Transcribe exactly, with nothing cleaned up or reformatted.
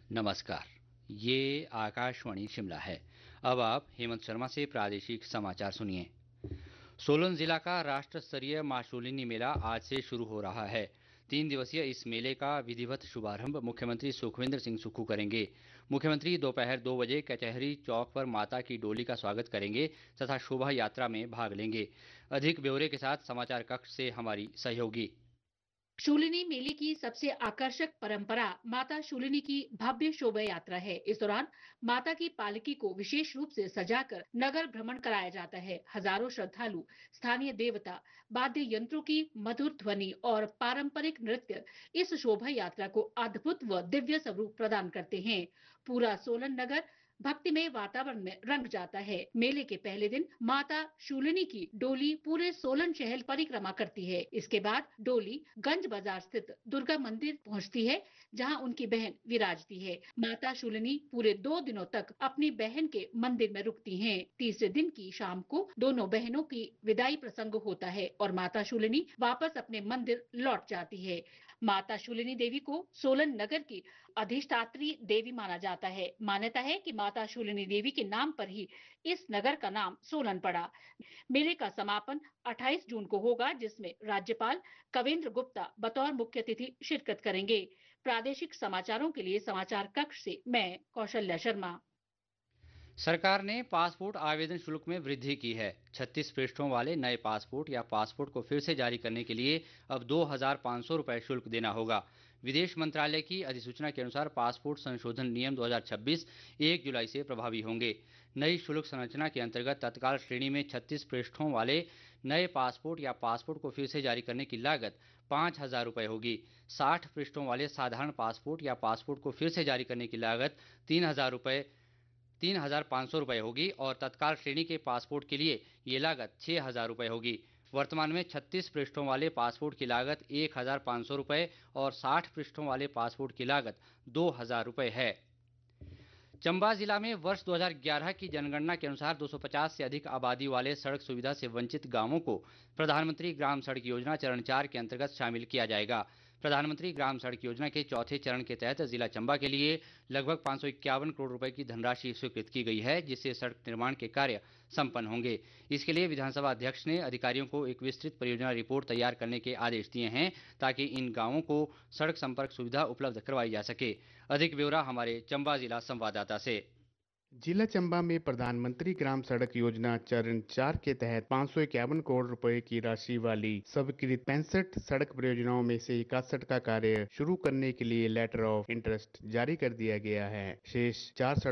नमस्कार। ये आकाशवाणी शिमला है। अब आप हेमंत शर्मा से प्रादेशिक समाचार सुनिए। सोलन जिला का राष्ट्र स्तरीय माशूलिनी मेला आज से शुरू हो रहा है। तीन दिवसीय इस मेले का विधिवत शुभारंभ मुख्यमंत्री सुखविंदर सिंह सुक्खू करेंगे। मुख्यमंत्री दोपहर दो बजे कचहरी चौक पर माता की डोली का स्वागत करेंगे तथा शोभा यात्रा में भाग लेंगे। अधिक ब्यौरे के साथ समाचार कक्ष से हमारी सहयोगी। शूलिनी मेले की सबसे आकर्षक परंपरा माता शूलिनी की भव्य शोभा यात्रा है। इस दौरान माता की पालकी को विशेष रूप से सजाकर नगर भ्रमण कराया जाता है। हजारों श्रद्धालु स्थानीय देवता, वाद्य यंत्रों की मधुर ध्वनि और पारंपरिक नृत्य इस शोभा यात्रा को अद्भुत व दिव्य स्वरूप प्रदान करते हैं। पूरा सोलन नगर भक्तिमय वातावरण में रंग जाता है। मेले के पहले दिन माता शूलिनी की डोली पूरे सोलन शहर परिक्रमा करती है। इसके बाद डोली गंज बाजार स्थित दुर्गा मंदिर पहुंचती है, जहां उनकी बहन विराजती है। माता शूलिनी पूरे दो दिनों तक अपनी बहन के मंदिर में रुकती हैं। तीसरे दिन की शाम को दोनों बहनों की विदाई प्रसंग होता है और माता शूलिनी वापस अपने मंदिर लौट जाती है। माता शूलिनी देवी को सोलन नगर की अधिष्ठात्री देवी माना जाता है। मान्यता है कि माता शूलिनी देवी के नाम पर ही इस नगर का नाम सोलन पड़ा। मेले का समापन अट्ठाईस जून को होगा, जिसमें राज्यपाल कवेंद्र गुप्ता बतौर मुख्य अतिथि शिरकत करेंगे। प्रादेशिक समाचारों के लिए समाचार कक्ष से मैं कौशल्या शर्मा। सरकार ने पासपोर्ट आवेदन शुल्क में वृद्धि की है। छत्तीस पृष्ठों वाले नए पासपोर्ट या पासपोर्ट को फिर से जारी करने के लिए अब दो हजार पाँच सौ रुपये शुल्क देना होगा। विदेश मंत्रालय की अधिसूचना के अनुसार पासपोर्ट संशोधन नियम दो हजार छब्बीस एक जुलाई से प्रभावी होंगे। नई शुल्क संरचना के अंतर्गत तत्काल श्रेणी में छत्तीस पृष्ठों वाले नए पासपोर्ट या पासपोर्ट को फिर से जारी करने की लागत पाँच हजार रुपये होगी। साठ पृष्ठों वाले साधारण पासपोर्ट या पासपोर्ट को फिर से जारी करने की लागत तीन हजार रुपये तीन हजार पाँच सौ रुपये होगी और तत्काल श्रेणी के पासपोर्ट के लिए ये लागत छः हजार रुपये होगी। वर्तमान में छत्तीस पृष्ठों वाले पासपोर्ट की लागत एक हजार पाँच सौ रुपये और साठ पृष्ठों वाले पासपोर्ट की लागत दो हजार रुपये है। चंबा जिला में वर्ष दो हजार ग्यारह की जनगणना के अनुसार दो सौ पचास से अधिक आबादी वाले सड़क सुविधा से वंचित गांवों को प्रधानमंत्री ग्राम सड़क योजना चरण चार के अंतर्गत शामिल किया जाएगा। प्रधानमंत्री ग्राम सड़क योजना के चौथे चरण के तहत जिला चंबा के लिए लगभग पाँच सौ इक्यावन करोड़ रुपए की धनराशि स्वीकृत की गई है, जिससे सड़क निर्माण के कार्य संपन्न होंगे। इसके लिए विधानसभा अध्यक्ष ने अधिकारियों को एक विस्तृत परियोजना रिपोर्ट तैयार करने के आदेश दिए हैं, ताकि इन गांवों को सड़क संपर्क सुविधा उपलब्ध करवाई जा सके। अधिक ब्यौरा हमारे चंबा जिला संवाददाता से। जिला चंबा में प्रधानमंत्री ग्राम सड़क योजना चरण चार के तहत पाँच सौ इक्यावन करोड़ रुपए की राशि वाली स्वीकृत पैंसठ सड़क परियोजनाओं में से इकसठ का कार्य शुरू करने के लिए लेटर ऑफ इंटरेस्ट जारी कर दिया गया है। शेष चार